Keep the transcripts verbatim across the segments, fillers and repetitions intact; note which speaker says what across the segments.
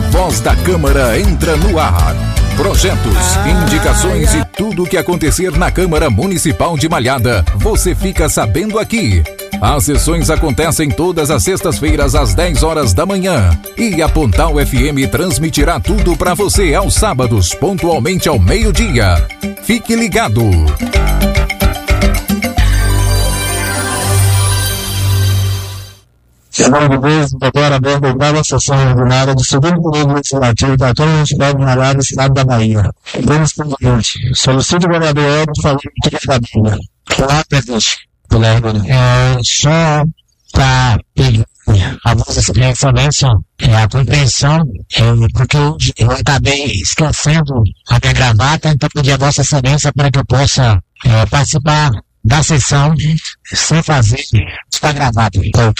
Speaker 1: Voz da Câmara entra no ar. Projetos, indicações e tudo o que acontecer na Câmara Municipal de Malhada, você fica sabendo aqui. As sessões acontecem todas as sextas-feiras às dez horas da manhã. E a Pontal F M transmitirá tudo para você aos sábados, pontualmente ao meio-dia. Fique ligado.
Speaker 2: Em nome de Deus, agora aberta a oitava sessão ordinária do segundo período legislativo da Câmara Municipal de Malhada, Estado da Bahia. Vamos com o seguinte. Solicito o vereador Edson falando de família. Olá, presidente. Olá, é, só para pedir a vossa excelência, é, a compreensão, é, porque eu, eu acabei esquecendo a minha gravata, então pedir a vossa excelência para que eu possa é, participar da sessão sem fazer está gravado. Então,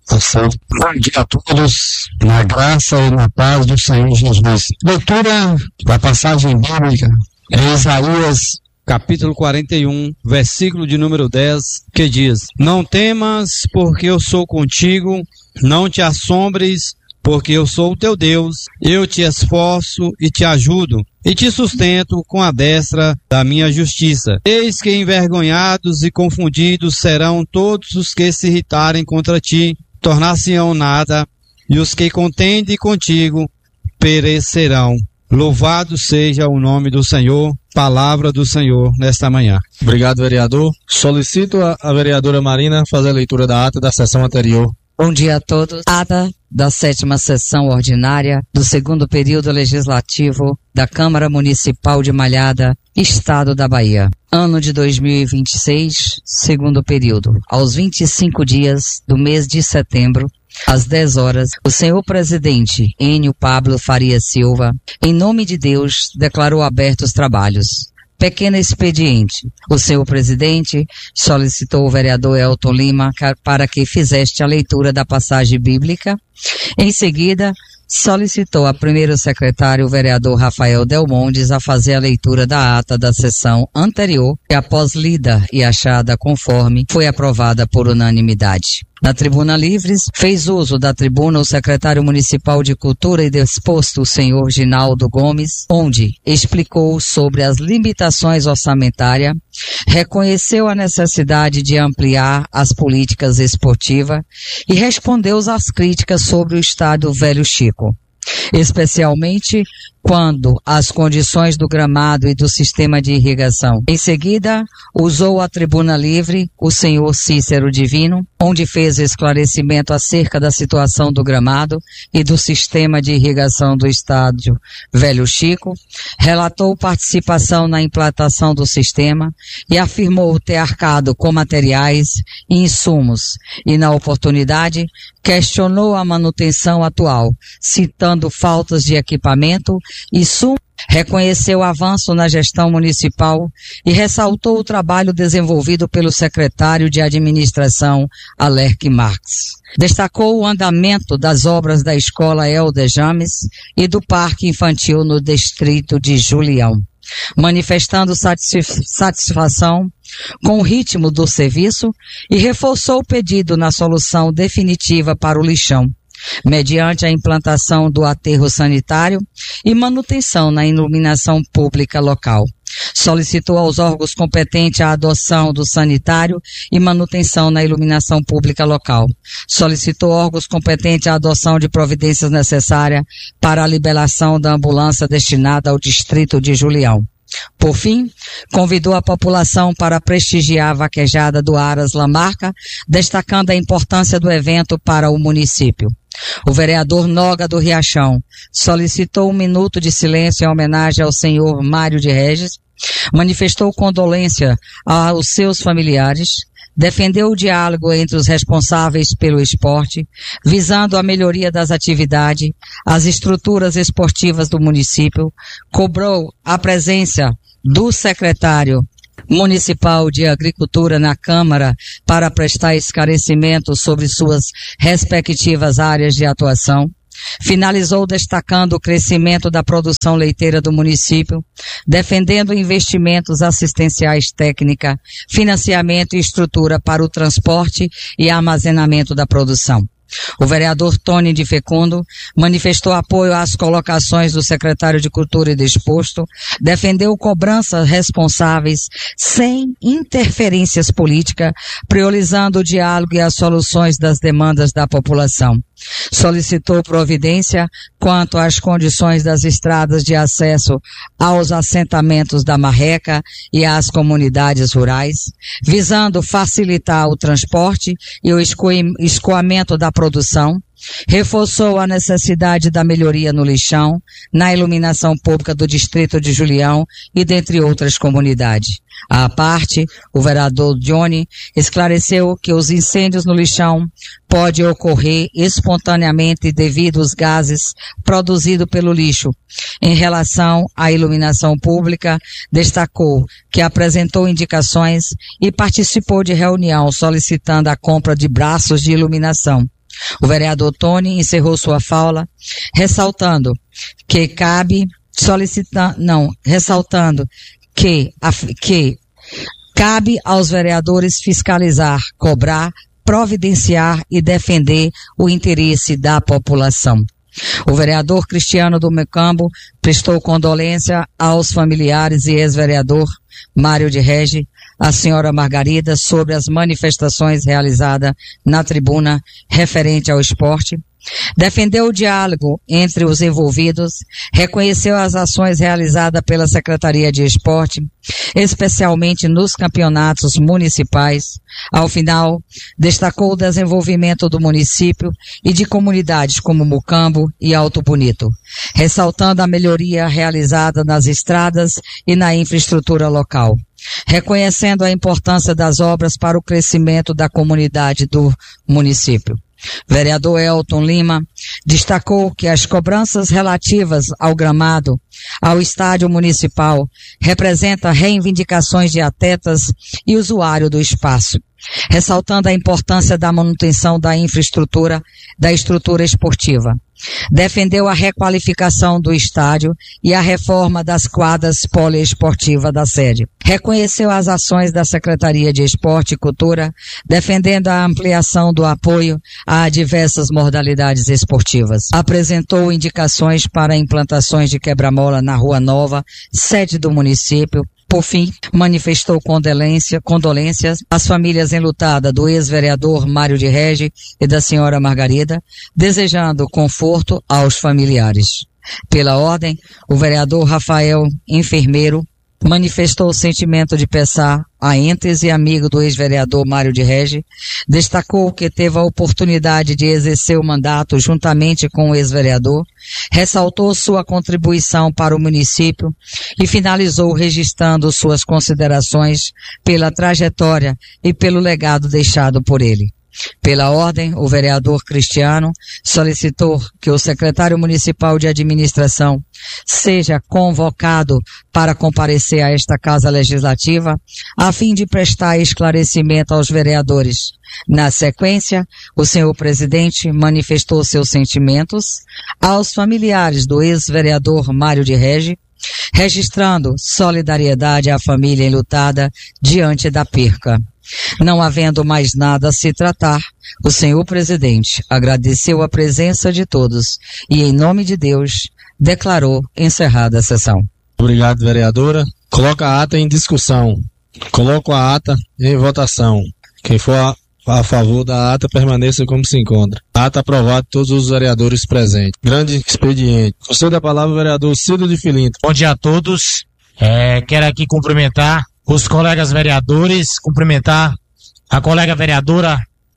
Speaker 2: bom dia a todos, na graça e na paz do Senhor Jesus. Leitura da passagem bíblica em Isaías,
Speaker 3: capítulo quarenta e um, versículo de número dez, que diz: Não temas, porque eu sou contigo, não te assombres, porque eu sou o teu Deus, eu te esforço e te ajudo, e te sustento com a destra da minha justiça. Eis que envergonhados e confundidos serão todos os que se irritarem contra ti, tornar-se-ão nada, e os que contendem contigo perecerão. Louvado seja o nome do Senhor, palavra do Senhor nesta manhã.
Speaker 4: Obrigado, vereador. Solicito a, a vereadora Marina fazer a leitura da ata da sessão anterior.
Speaker 5: Bom dia a todos. Ata da sétima sessão ordinária do segundo período legislativo da Câmara Municipal de Malhada, Estado da Bahia. Ano de dois mil e vinte e seis, segundo período. Aos vinte e cinco dias do mês de setembro, às dez horas, o senhor presidente Enio Pablo Faria Silva, em nome de Deus, declarou abertos os trabalhos. Pequeno expediente. O senhor presidente solicitou o vereador Elton Lima para que fizeste a leitura da passagem bíblica. Em seguida, solicitou a primeiro secretário, o vereador Rafael Delmondes, a fazer a leitura da ata da sessão anterior, que após lida e achada conforme, foi aprovada por unanimidade. Na Tribuna Livres, fez uso da tribuna o secretário municipal de Cultura e Desporto, o senhor Ginaldo Gomes, onde explicou sobre as limitações orçamentárias, reconheceu a necessidade de ampliar as políticas esportivas e respondeu às críticas sobre o estádio Velho Chico, especialmente quando as condições do gramado e do sistema de irrigação. Em seguida, usou a tribuna livre o senhor Cícero Divino, onde fez esclarecimento acerca da situação do gramado e do sistema de irrigação do estádio Velho Chico, relatou participação na implantação do sistema e afirmou ter arcado com materiais e insumos e, na oportunidade, questionou a manutenção atual, citando faltas de equipamento e sum, reconheceu o avanço na gestão municipal e ressaltou o trabalho desenvolvido pelo secretário de administração, Alerque Marques. Destacou o andamento das obras da escola Helder James e do parque infantil no distrito de Julião, manifestando satisf- satisfação com o ritmo do serviço e reforçou o pedido na solução definitiva para o lixão, mediante a implantação do aterro sanitário e manutenção na iluminação pública local. Solicitou aos órgãos competentes a adoção do sanitário e manutenção na iluminação pública local. Solicitou órgãos competentes a adoção de providências necessárias para a liberação da ambulância destinada ao distrito de Julião. Por fim, convidou a população para prestigiar a vaquejada do Aras Lamarca, destacando a importância do evento para o município. O vereador Noga do Riachão solicitou um minuto de silêncio em homenagem ao senhor Mário de Regis, manifestou condolência aos seus familiares, defendeu o diálogo entre os responsáveis pelo esporte, visando a melhoria das atividades, as estruturas esportivas do município, cobrou a presença do secretário municipal de Agricultura na Câmara para prestar esclarecimento sobre suas respectivas áreas de atuação. Finalizou destacando o crescimento da produção leiteira do município, defendendo investimentos assistenciais técnica, financiamento e estrutura para o transporte e armazenamento da produção. O vereador Tony de Fecundo manifestou apoio às colocações do secretário de Cultura e Desporto, defendeu cobranças responsáveis sem interferências políticas, priorizando o diálogo e as soluções das demandas da população. Solicitou providência quanto às condições das estradas de acesso aos assentamentos da Marreca e às comunidades rurais, visando facilitar o transporte e o escoamento da produção. Reforçou a necessidade da melhoria no lixão, na iluminação pública do distrito de Julião e dentre outras comunidades. À parte, o vereador Johnny esclareceu que os incêndios no lixão podem ocorrer espontaneamente devido aos gases produzidos pelo lixo. Em relação à iluminação pública, destacou que apresentou indicações e participou de reunião solicitando a compra de braços de iluminação. O vereador Tony encerrou sua fala, ressaltando que cabe solicitar, não, ressaltando que, a, que cabe aos vereadores fiscalizar, cobrar, providenciar e defender o interesse da população. O vereador Cristiano do Mocambo prestou condolência aos familiares e ex-vereador Mário de Regi, a senhora Margarida, sobre as manifestações realizadas na tribuna referente ao esporte. Defendeu o diálogo entre os envolvidos, reconheceu as ações realizadas pela Secretaria de Esporte, especialmente nos campeonatos municipais. Ao final, destacou o desenvolvimento do município e de comunidades como Mocambo e Alto Bonito, ressaltando a melhoria realizada nas estradas e na infraestrutura local, reconhecendo a importância das obras para o crescimento da comunidade do município. Vereador Elton Lima destacou que as cobranças relativas ao gramado, ao estádio municipal, representam reivindicações de atletas e usuário do espaço, ressaltando a importância da manutenção da infraestrutura, da estrutura esportiva. Defendeu a requalificação do estádio e a reforma das quadras poliesportivas da sede. Reconheceu as ações da Secretaria de Esporte e Cultura, defendendo a ampliação do apoio a diversas modalidades esportivas. Apresentou indicações para implantações de quebra-mola na Rua Nova, sede do município. Por fim, manifestou condolência, condolências às famílias enlutadas do ex-vereador Mário de Regi e da senhora Margarida, desejando conforto aos familiares. Pela ordem, o vereador Rafael Enfermeiro manifestou o sentimento de pesar a entes e amigo do ex-vereador Mário de Regi, destacou que teve a oportunidade de exercer o mandato juntamente com o ex-vereador, ressaltou sua contribuição para o município e finalizou registrando suas considerações pela trajetória e pelo legado deixado por ele. Pela ordem, o vereador Cristiano solicitou que o secretário municipal de administração seja convocado para comparecer a esta Casa Legislativa, a fim de prestar esclarecimento aos vereadores. Na sequência, o senhor presidente manifestou seus sentimentos aos familiares do ex-vereador Mário de Regi, registrando solidariedade à família enlutada diante da perca. Não havendo mais nada a se tratar, o senhor presidente agradeceu a presença de todos e, em nome de Deus, declarou encerrada a sessão.
Speaker 4: Obrigado, vereadora. Coloca a ata em discussão. Coloco a ata em votação. Quem for a, a favor da ata, permaneça como se encontra. Ata aprovada, todos os vereadores presentes. Grande expediente. Concedo a palavra ao vereador Cido de Filinto.
Speaker 6: Bom dia a todos. É, quero aqui cumprimentar os colegas vereadores, cumprimentar a colega vereadora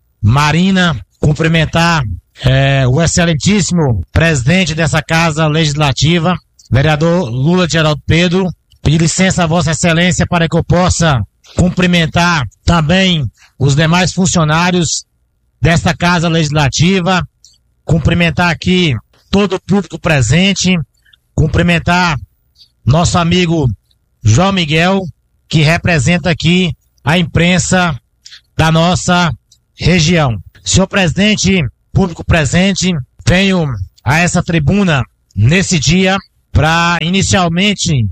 Speaker 6: Marina, cumprimentar é, o excelentíssimo presidente dessa Casa Legislativa, vereador Lula de Geraldo Pedro. Pedir licença a Vossa Excelência para que eu possa cumprimentar também os demais funcionários desta Casa Legislativa, cumprimentar aqui todo o público presente, cumprimentar nosso amigo João Miguel, que representa aqui a imprensa da nossa região. Senhor presidente, público presente, venho a essa tribuna nesse dia para inicialmente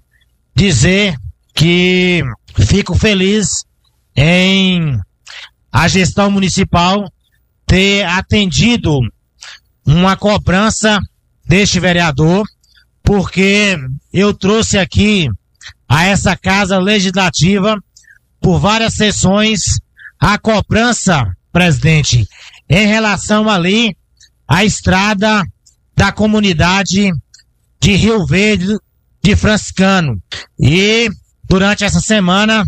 Speaker 6: dizer que fico feliz em a gestão municipal ter atendido uma cobrança deste vereador, porque eu trouxe aqui a essa Casa Legislativa, por várias sessões, a cobrança, presidente, em relação ali à estrada da comunidade de Rio Verde de Franciscano. E durante essa semana,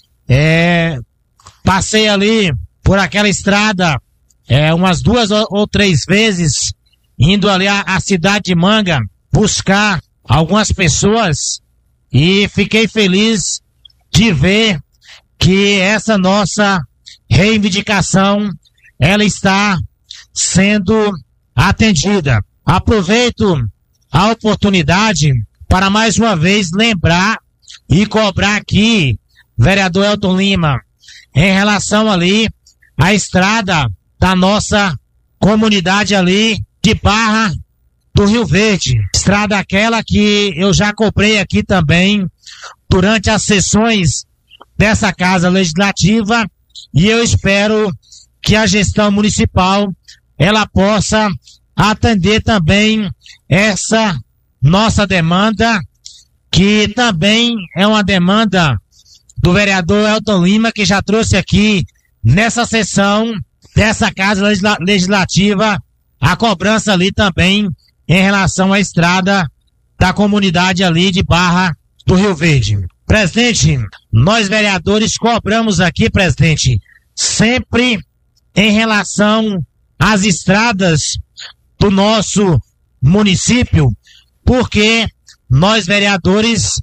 Speaker 6: é, passei ali por aquela estrada é, umas duas ou, ou três vezes, indo ali à, à cidade de Manga buscar algumas pessoas, e fiquei feliz de ver que essa nossa reivindicação, ela está sendo atendida. Aproveito a oportunidade para mais uma vez lembrar e cobrar aqui, vereador Elton Lima, em relação ali à estrada da nossa comunidade ali de Barra do Rio Verde. Estrada aquela que eu já cobrei aqui também durante as sessões dessa Casa Legislativa, e eu espero que a gestão municipal ela possa atender também essa nossa demanda, que também é uma demanda do vereador Elton Lima, que já trouxe aqui nessa sessão dessa Casa Legisla- Legislativa a cobrança ali também em relação à estrada da comunidade ali de Barra do Rio Verde. Presidente, nós vereadores cobramos aqui, presidente, sempre em relação às estradas do nosso município, porque nós vereadores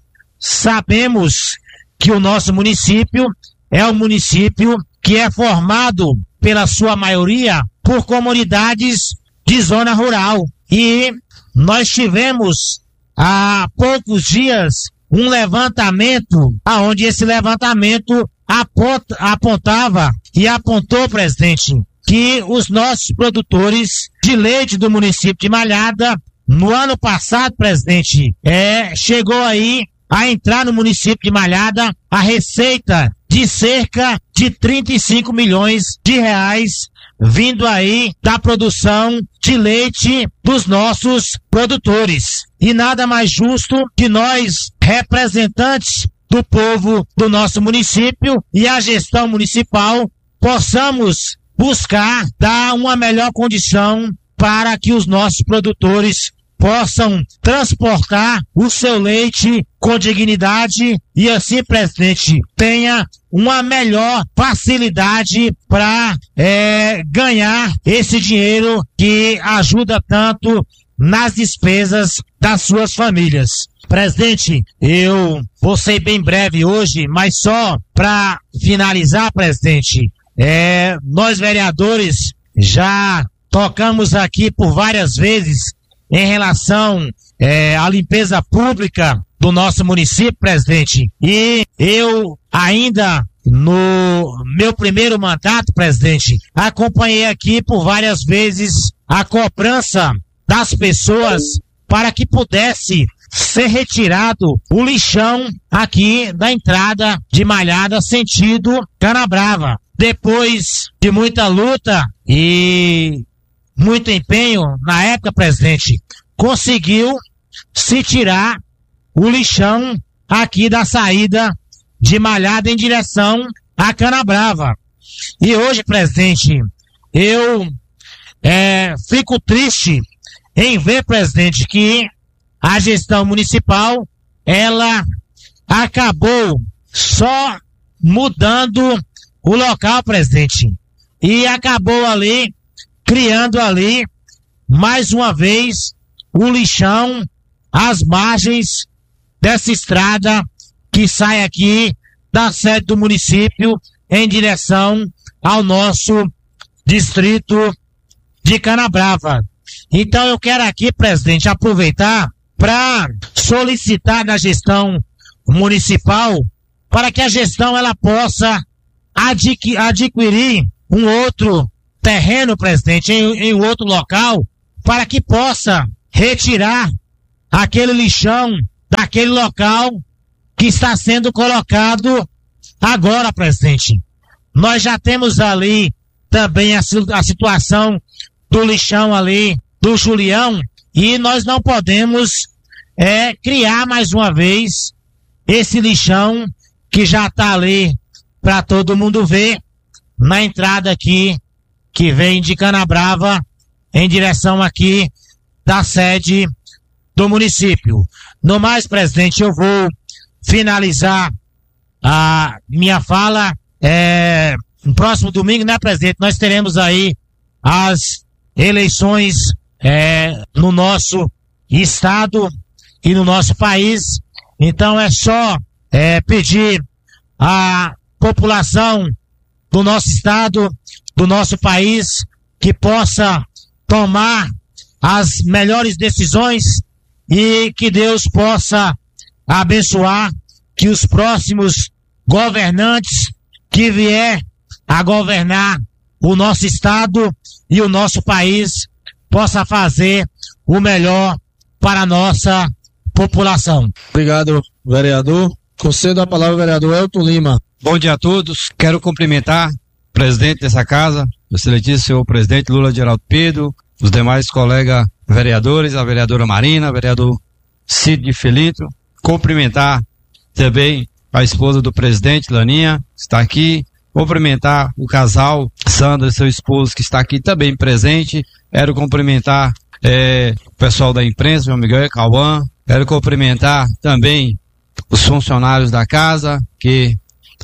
Speaker 6: sabemos que o nosso município é um município que é formado pela sua maioria por comunidades de zona rural. E nós tivemos há poucos dias um levantamento, aonde esse levantamento aponta, apontava e apontou, presidente, que os nossos produtores de leite do município de Malhada, no ano passado, presidente, é, chegou aí a entrar no município de Malhada a receita de cerca de trinta e cinco milhões de reais, vindo aí da produção de leite dos nossos produtores. E nada mais justo que nós, representantes do povo do nosso município e a gestão municipal, possamos buscar dar uma melhor condição para que os nossos produtores possam transportar o seu leite com dignidade e assim, presidente, tenha uma melhor facilidade para é, ganhar esse dinheiro que ajuda tanto nas despesas das suas famílias. Presidente, eu vou ser bem breve hoje, mas só para finalizar, presidente, é, nós vereadores já tocamos aqui por várias vezes em relação é, à limpeza pública do nosso município, presidente, e eu ainda no meu primeiro mandato, presidente, acompanhei aqui por várias vezes a cobrança das pessoas para que pudesse ser retirado o lixão aqui da entrada de Malhada sentido Canabrava. Depois de muita luta e muito empenho, na época, presidente, conseguiu se tirar o lixão aqui da saída de Malhada em direção a Canabrava. E hoje, presidente, eu é, fico triste em ver, presidente, que a gestão municipal, ela acabou só mudando o local, presidente, e acabou ali criando ali, mais uma vez, o lixão às margens dessa estrada que sai aqui da sede do município em direção ao nosso distrito de Canabrava. Então eu quero aqui, presidente, aproveitar para solicitar da gestão municipal para que a gestão ela possa adqu- adquirir um outro terreno, presidente, em, em outro local, para que possa retirar aquele lixão daquele local que está sendo colocado agora, presidente. Nós já temos ali também a, a situação do lixão ali, do Julião, e nós não podemos é, criar mais uma vez esse lixão que já está ali para todo mundo ver na entrada aqui que vem de Canabrava em direção aqui da sede do município. No mais, presidente, eu vou finalizar a minha fala. É, no próximo domingo, né, presidente, nós teremos aí as eleições é, no nosso estado e no nosso país. Então é só é, pedir à população do nosso estado, do nosso país, que possa tomar as melhores decisões e que Deus possa abençoar, que os próximos governantes que vier a governar o nosso estado e o nosso país possa fazer o melhor para a nossa população.
Speaker 4: Obrigado, vereador. Concedo a palavra ao vereador Elton Lima.
Speaker 3: Bom dia a todos. Quero cumprimentar o presidente dessa casa, o excelentíssimo senhor presidente Lula Geraldo Pedro, os demais colegas vereadores, a vereadora Marina, o vereador Cid de Felito. Cumprimentar também a esposa do presidente, Laninha, que está aqui. Cumprimentar o casal Sandra e seu esposo, que está aqui também presente. Quero cumprimentar é, o pessoal da imprensa, meu amigo Cauã. Quero cumprimentar também os funcionários da casa, que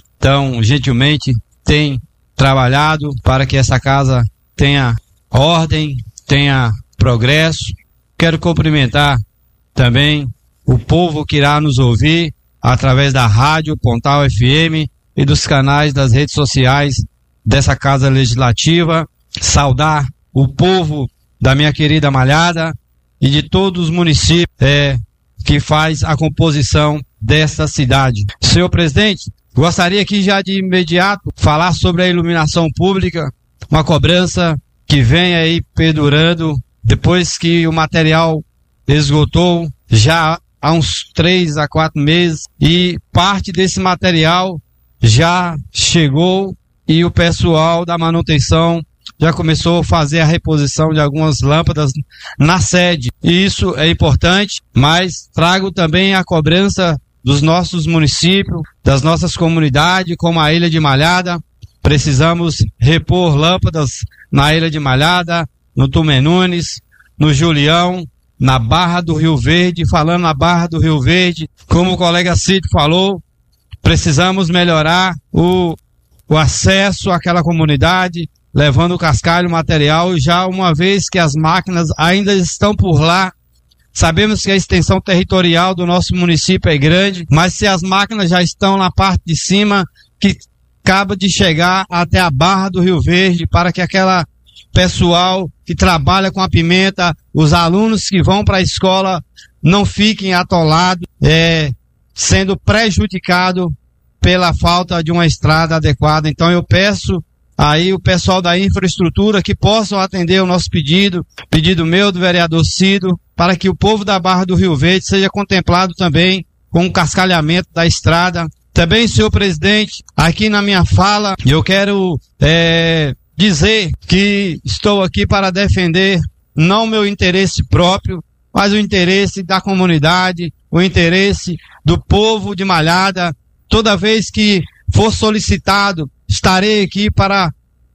Speaker 3: tão gentilmente têm trabalhado para que essa casa tenha ordem, tenha progresso. Quero cumprimentar também o povo que irá nos ouvir através da rádio Pontal F M e dos canais das redes sociais dessa Casa Legislativa. Saudar o povo da minha querida Malhada e de todos os municípios é, que faz a composição desta cidade. Senhor presidente, gostaria aqui já de imediato falar sobre a iluminação pública, uma cobrança que vem aí perdurando depois que o material esgotou já há uns três a quatro meses e parte desse material já chegou e o pessoal da manutenção já começou a fazer a reposição de algumas lâmpadas na sede. E isso é importante, mas trago também a cobrança dos nossos municípios, das nossas comunidades, como a Ilha de Malhada. Precisamos repor lâmpadas na Ilha de Malhada, no Tomé Nunes, no Julião, na Barra do Rio Verde. Falando na Barra do Rio Verde, como o colega Cid falou, precisamos melhorar o, o acesso àquela comunidade, levando o cascalho, o material, já uma vez que as máquinas ainda estão por lá. Sabemos que a extensão territorial do nosso município é grande, mas se as máquinas já estão na parte de cima, que acaba de chegar até a Barra do Rio Verde, para que aquela pessoal que trabalha com a pimenta, os alunos que vão para a escola, não fiquem atolados, é, sendo prejudicados pela falta de uma estrada adequada. Então eu peço aí o pessoal da infraestrutura que possam atender o nosso pedido, pedido meu, do vereador Cido, para que o povo da Barra do Rio Verde seja contemplado também com o cascalhamento da estrada. Também, senhor presidente, aqui na minha fala, eu quero é, dizer que estou aqui para defender não o meu interesse próprio, mas o interesse da comunidade, o interesse do povo de Malhada. Toda vez que for solicitado, estarei aqui para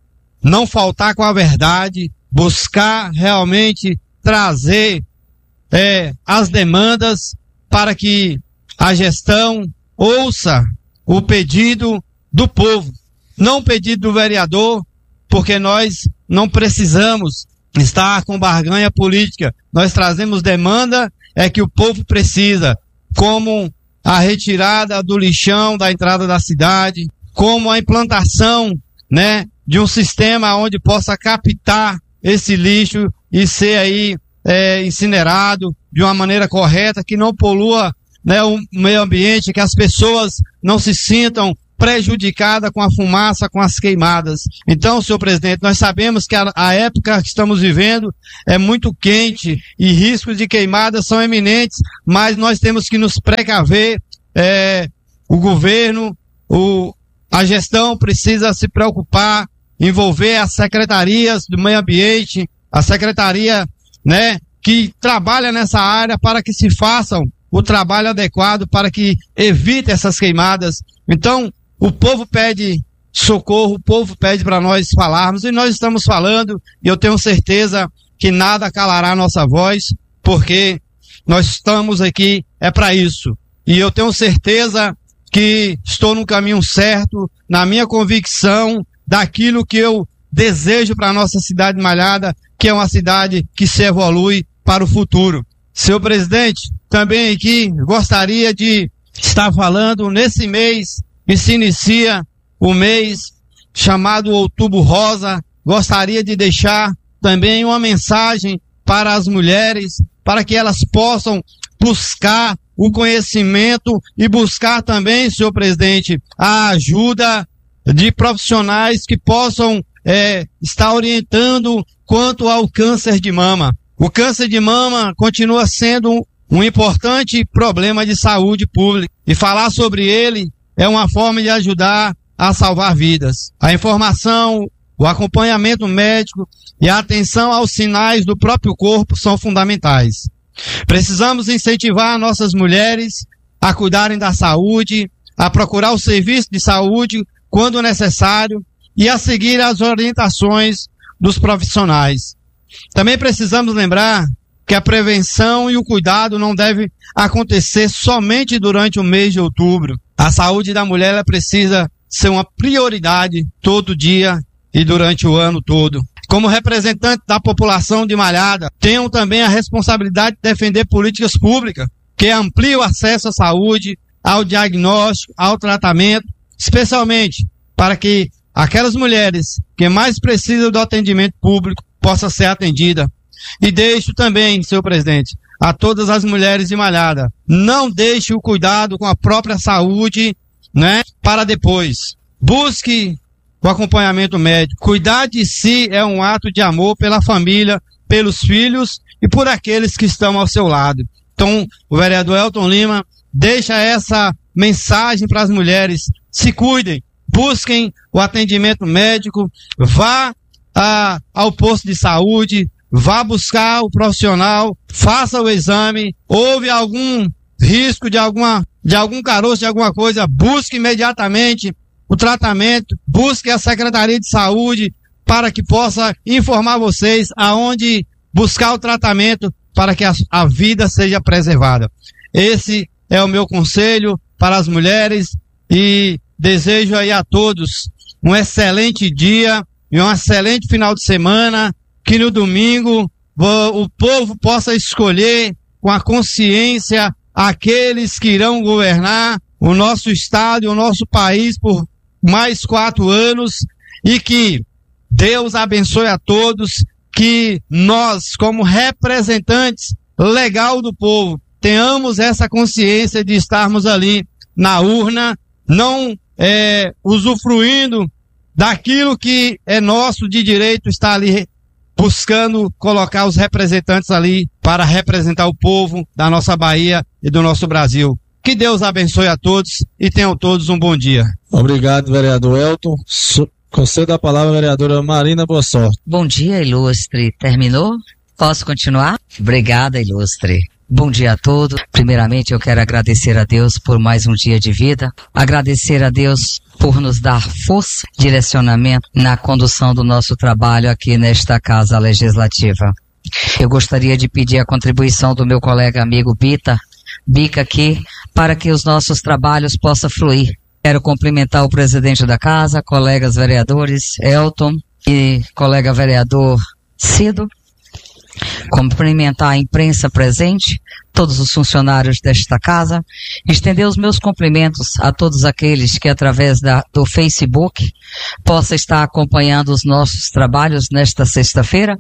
Speaker 3: não faltar com a verdade, buscar realmente trazer é, as demandas para que a gestão ouça o pedido do povo, não o pedido do vereador, porque nós não precisamos estar com barganha política. Nós trazemos demanda é que o povo precisa, como a retirada do lixão da entrada da cidade, como a implantação, né, de um sistema onde possa captar esse lixo e ser aí é, incinerado de uma maneira correta, que não polua, né, o meio ambiente, que as pessoas não se sintam prejudicadas com a fumaça, com as queimadas. Então, senhor presidente, nós sabemos que a, a época que estamos vivendo é muito quente e riscos de queimadas são eminentes, mas nós temos que nos precaver. É, o governo, o, a gestão precisa se preocupar envolver as secretarias do meio ambiente, a secretaria, né, que trabalha nessa área para que se façam o trabalho adequado para que evite essas queimadas. Então, o povo pede socorro, o povo pede para nós falarmos, e nós estamos falando, e eu tenho certeza que nada calará a nossa voz, porque nós estamos aqui, é para isso. E eu tenho certeza que estou no caminho certo, na minha convicção, daquilo que eu desejo para a nossa cidade de Malhada, que é uma cidade que se evolui para o futuro. Senhor presidente, também aqui gostaria de estar falando nesse mês que se inicia o mês chamado Outubro Rosa. Gostaria de deixar também uma mensagem para as mulheres, para que elas possam buscar o conhecimento e buscar também, senhor presidente, a ajuda de profissionais que possam é, estar orientando quanto ao câncer de mama. O câncer de mama continua sendo um, um importante problema de saúde pública, e falar sobre ele é uma forma de ajudar a salvar vidas. A informação, o acompanhamento médico e a atenção aos sinais do próprio corpo são fundamentais. Precisamos incentivar nossas mulheres a cuidarem da saúde, a procurar o serviço de saúde quando necessário e a seguir as orientações dos profissionais. Também precisamos lembrar que a prevenção e o cuidado não devem acontecer somente durante o mês de outubro. A saúde da mulher ela precisa ser uma prioridade todo dia e durante o ano todo. Como representante da população de Malhada, tenho também a responsabilidade de defender políticas públicas que ampliem o acesso à saúde, ao diagnóstico, ao tratamento, especialmente para que aquelas mulheres que mais precisam do atendimento público possam ser atendidas. E deixo também, senhor presidente, a todas as mulheres de Malhada, não deixe o cuidado com a própria saúde, né, para depois. Busque o acompanhamento médico. Cuidar de si é um ato de amor pela família, pelos filhos e por aqueles que estão ao seu lado. Então, o vereador Elton Lima deixa essa mensagem para as mulheres: se cuidem, busquem o atendimento médico, vá a, ao posto de saúde, vá buscar o profissional, faça o exame, houve algum risco de alguma, de algum caroço, de alguma coisa, busque imediatamente o tratamento, busque a Secretaria de Saúde para que possa informar vocês aonde buscar o tratamento para que a, a vida seja preservada. Esse é o meu conselho para as mulheres e desejo aí a todos um excelente dia e um excelente final de semana, que no domingo o povo possa escolher com a consciência aqueles que irão governar o nosso estado e o nosso país por mais quatro anos, e que Deus abençoe a todos, que nós, como representantes legal do povo, tenhamos essa consciência de estarmos ali na urna, não é, usufruindo daquilo que é nosso de direito, estar ali buscando colocar os representantes ali para representar o povo da nossa Bahia e do nosso Brasil. Que Deus abençoe a todos e tenham todos um bom dia.
Speaker 4: Obrigado, vereador Elton. So, concedo a palavra à vereadora Marina Boa Sorte.
Speaker 5: Bom dia, ilustre. Terminou? Posso continuar? Obrigada, ilustre. Bom dia a todos. Primeiramente, eu quero agradecer a Deus por mais um dia de vida. Agradecer a Deus por nos dar força, direcionamento na condução do nosso trabalho aqui nesta Casa Legislativa. Eu gostaria de pedir a contribuição do meu colega amigo Bita, Bica aqui, para que os nossos trabalhos possam fluir. Quero cumprimentar o presidente da casa, colegas vereadores, Elton e colega vereador Cido. Cumprimentar a imprensa presente, todos os funcionários desta casa, estender os meus cumprimentos a todos aqueles que através da, do Facebook possam estar acompanhando os nossos trabalhos nesta sexta-feira,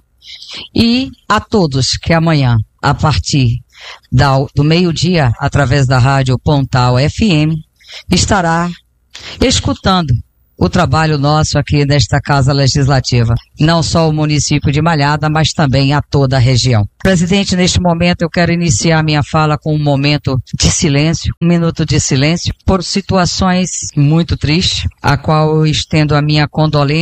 Speaker 5: e a todos que amanhã, a partir da, do meio-dia, através da rádio Pontal F M, estará escutando o trabalho nosso aqui nesta Casa Legislativa, não só o município de Malhada, mas também a toda a região. Presidente, neste momento eu quero iniciar minha fala com um momento de silêncio, um minuto de silêncio, por situações muito tristes, a qual eu estendo a minha condolência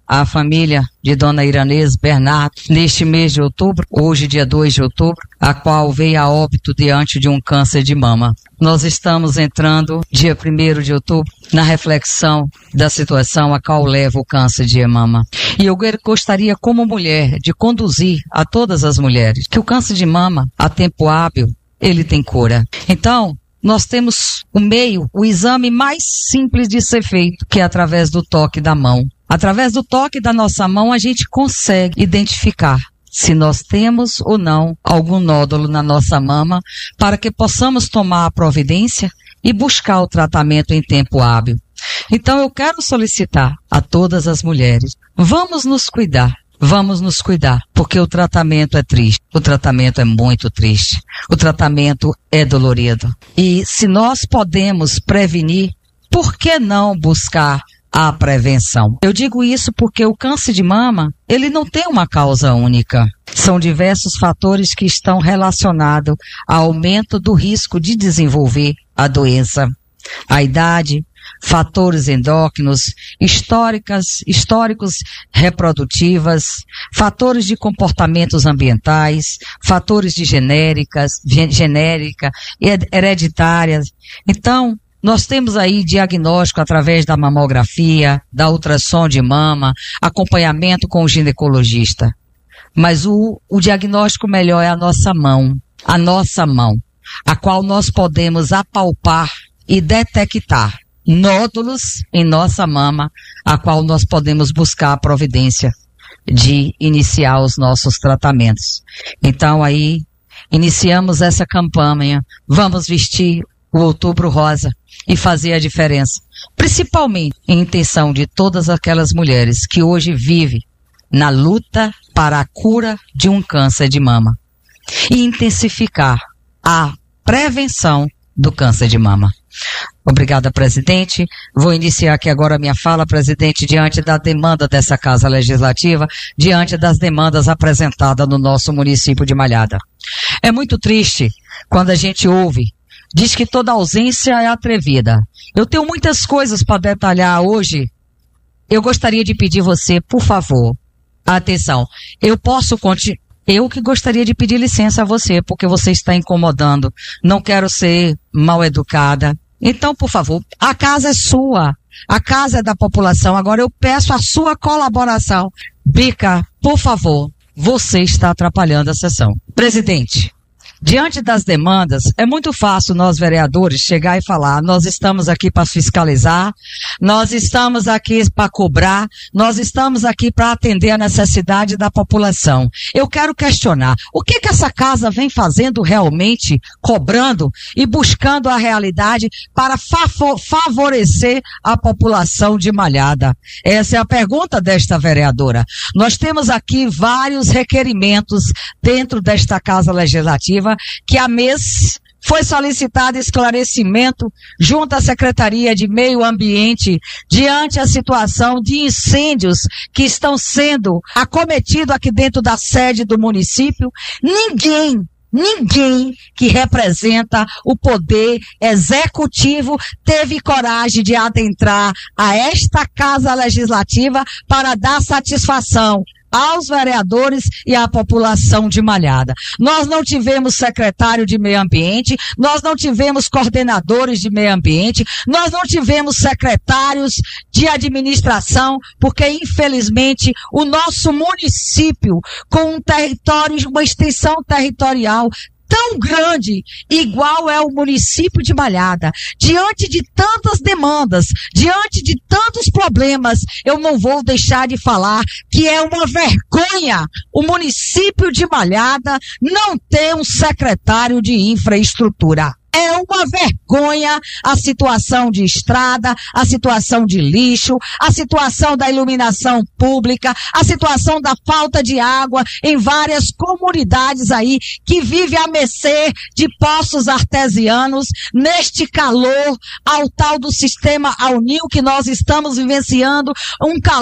Speaker 5: à família de Dona Iranês Bernardo, neste mês de outubro, hoje dia dois de outubro, a qual veio a óbito diante de um câncer de mama. Nós estamos entrando, dia primeiro de outubro, na reflexão da situação a qual leva o câncer de mama. E eu gostaria, como mulher, de conduzir a todas as mulheres que o câncer de mama, a tempo hábil, ele tem cura. Então, nós temos o meio, o exame mais simples de ser feito, que é através do toque da mão. Através do toque da nossa mão, a gente consegue identificar se nós temos ou não algum nódulo na nossa mama, para que possamos tomar a providência e buscar o tratamento em tempo hábil. Então, eu quero solicitar a todas as mulheres, vamos nos cuidar. Vamos nos cuidar, porque o tratamento é triste, o tratamento é muito triste, o tratamento é dolorido. E se nós podemos prevenir, por que não buscar a prevenção? Eu digo isso porque o câncer de mama, ele não tem uma causa única. São diversos fatores que estão relacionados ao aumento do risco de desenvolver a doença. A idade, fatores endócrinos, históricas, históricos reprodutivas, fatores de comportamentos ambientais, fatores de genéricas, genérica, hereditárias. Então, nós temos aí diagnóstico através da mamografia, da ultrassom de mama, acompanhamento com o ginecologista. Mas o, o diagnóstico melhor é a nossa mão, a nossa mão, a qual nós podemos apalpar e detectar nódulos em nossa mama, a qual nós podemos buscar a providência de iniciar os nossos tratamentos. Então aí, iniciamos essa campanha, vamos vestir o Outubro Rosa e fazer a diferença, principalmente em intenção de todas aquelas mulheres que hoje vivem na luta para a cura de um câncer de mama e intensificar a prevenção do câncer de mama. Obrigada, presidente. Vou iniciar aqui agora a minha fala, presidente, diante da demanda dessa Casa Legislativa, diante das demandas apresentadas no nosso município de Malhada. É muito triste quando a gente ouve, diz que toda ausência é atrevida. Eu tenho muitas coisas para detalhar hoje. Eu gostaria de pedir você, por favor, atenção, eu posso continuar. Eu que gostaria de pedir licença a você, porque você está incomodando. Não quero ser mal educada. Então, por favor, a casa é sua. A casa é da população. Agora eu peço a sua colaboração. Bica, por favor, você está atrapalhando a sessão. Presidente, diante das demandas, é muito fácil nós vereadores chegar e falar, nós estamos aqui para fiscalizar, nós estamos aqui para cobrar, nós estamos aqui para atender a necessidade da população. Eu quero questionar, o que que essa casa vem fazendo realmente, cobrando e buscando a realidade para fa- favorecer a população de Malhada? Essa é a pergunta desta vereadora. Nós temos aqui vários requerimentos dentro desta Casa Legislativa, que há mês foi solicitado esclarecimento junto à Secretaria de Meio Ambiente diante a situação de incêndios que estão sendo acometidos aqui dentro da sede do município. Ninguém, ninguém que representa o poder executivo teve coragem de adentrar a esta Casa Legislativa para dar satisfação aos vereadores e à população de Malhada. Nós não tivemos secretário de meio ambiente, nós não tivemos coordenadores de meio ambiente, nós não tivemos secretários de administração, porque infelizmente o nosso município, com um território, uma extensão territorial tão grande, igual é o município de Malhada, diante de tantas demandas, diante de tantos problemas, eu não vou deixar de falar que é uma vergonha o município de Malhada não ter um secretário de infraestrutura. É uma vergonha a situação de estrada, a situação de lixo, a situação da iluminação pública, a situação da falta de água em várias comunidades aí que vivem a mercê de poços artesianos, neste calor, ao tal do sistema Alnil que nós estamos vivenciando, um calor